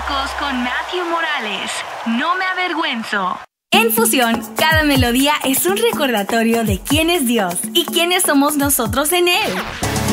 Clásicos con Matthew Morales. No me avergüenzo. En Fusión, cada melodía es un recordatorio de quién es Dios y quiénes somos nosotros en Él.